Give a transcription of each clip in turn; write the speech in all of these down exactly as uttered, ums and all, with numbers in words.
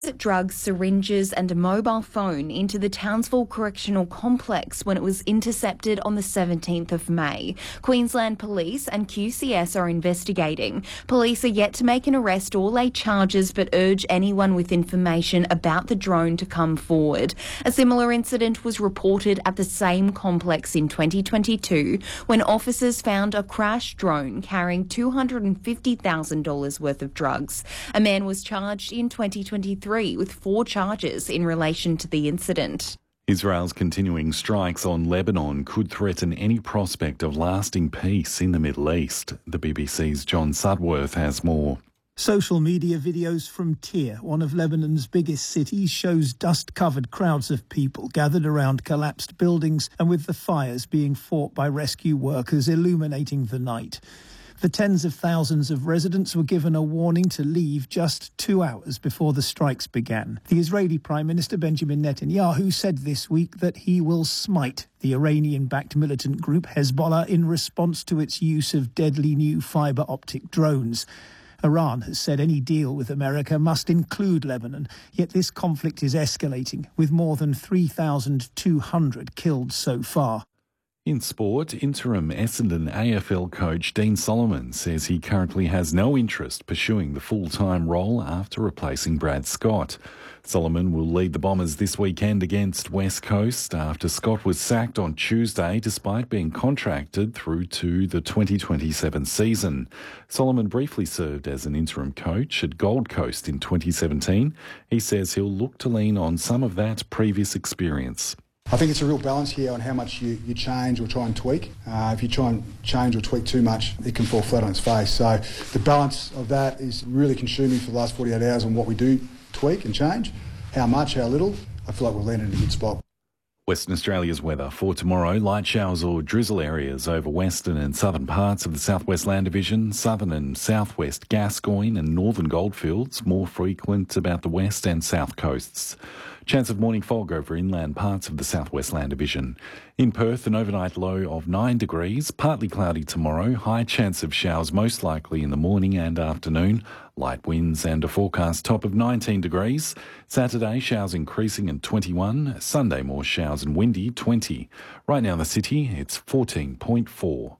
drugs, syringes and a mobile phone into the Townsville Correctional Complex when it was intercepted on the seventeenth of May. Queensland Police and Q C S are investigating. Police are yet to make an arrest or lay charges, but urge anyone with information about the drone to come forward. A similar incident was reported at the same complex in twenty twenty-two when officers found a crashed drone carrying two hundred fifty thousand dollars worth of drugs. A man was charged in twenty twenty-three with four charges in relation to the incident. Israel's continuing strikes on Lebanon could threaten any prospect of lasting peace in the Middle East. The B B C's John Sudworth has more. Social media videos from Tyre, one of Lebanon's biggest cities, shows dust-covered crowds of people gathered around collapsed buildings and with the fires being fought by rescue workers illuminating the night. The tens of thousands of residents were given a warning to leave just two hours before the strikes began. The Israeli Prime Minister Benjamin Netanyahu said this week that he will smite the Iranian-backed militant group Hezbollah in response to its use of deadly new fibre-optic drones. Iran has said any deal with America must include Lebanon, yet this conflict is escalating, with more than three thousand two hundred killed so far. In sport, interim Essendon A F L coach Dean Solomon says he currently has no interest pursuing the full-time role after replacing Brad Scott. Solomon will lead the Bombers this weekend against West Coast after Scott was sacked on Tuesday despite being contracted through to the twenty twenty-seven season. Solomon briefly served as an interim coach at Gold Coast in twenty seventeen. He says he'll look to lean on some of that previous experience. I think it's a real balance here on how much you, you change or try and tweak. Uh, if you try and change or tweak too much, it can fall flat on its face. So the balance of that is really consuming for the last forty-eight hours on what we do tweak and change, how much, how little. I feel like we've landed in a good spot. Western Australia's weather for tomorrow: light showers or drizzle areas over western and southern parts of the Southwest Land Division, southern and southwest Gascoyne and northern Goldfields, more frequent about the west and south coasts. Chance of morning fog over inland parts of the Southwest Land Division. In Perth, an overnight low of nine degrees, partly cloudy tomorrow, high chance of showers most likely in the morning and afternoon, light winds and a forecast top of nineteen degrees. Saturday, showers increasing and twenty-one, Sunday more showers and windy, twenty. Right now in the city, it's fourteen point four.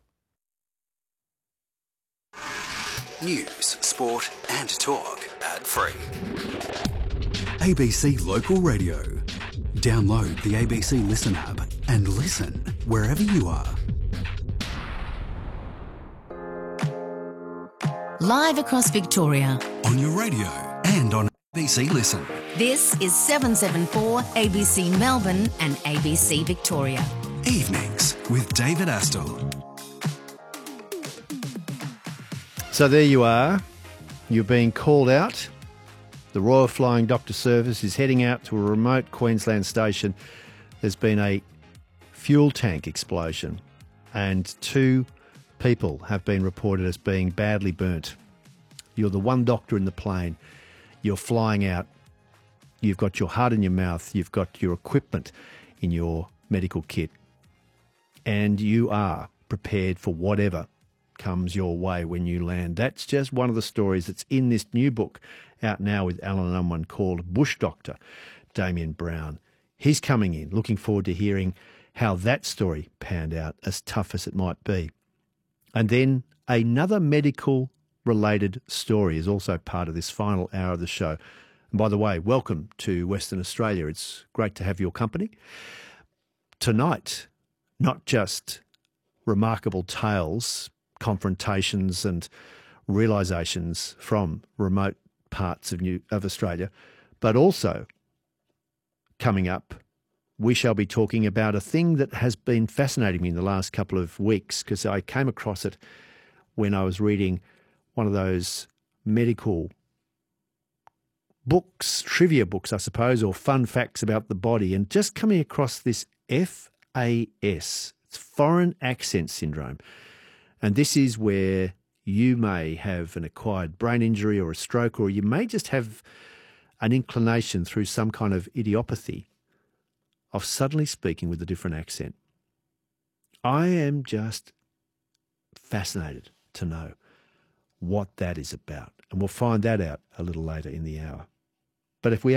News, sport and talk, ad-free. A B C Local Radio. Download the A B C Listen app and listen wherever you are. Live across Victoria. On your radio and on A B C Listen. This is seven seventy-four A B C Melbourne and A B C Victoria. Evenings with David Astle. So there you are. You're being called out. The Royal Flying Doctor Service is heading out to a remote Queensland station. There's been a fuel tank explosion and two people have been reported as being badly burnt. You're the one doctor in the plane. You're flying out. You've got your heart in your mouth. You've got your equipment in your medical kit. And you are prepared for whatever comes your way when you land. That's just one of the stories that's in this new book out now with Allen Unwin called Bush Doctor, Damien Brown. He's coming in. Looking forward to hearing how that story panned out, as tough as it might be. And then another medical-related story is also part of this final hour of the show. And by the way, welcome to Western Australia. It's great to have your company. Tonight, not just remarkable tales, confrontations and realisations from remote parts of New of Australia, but also coming up, we shall be talking about a thing that has been fascinating me in the last couple of weeks, because I came across it when I was reading one of those medical books, trivia books, I suppose, or fun facts about the body, and just coming across this F A S, it's foreign accent syndrome. And this is where you may have an acquired brain injury or a stroke, or you may just have an inclination through some kind of idiopathy of suddenly speaking with a different accent. I am just fascinated to know what that is about, and we'll find that out a little later in the hour. But if we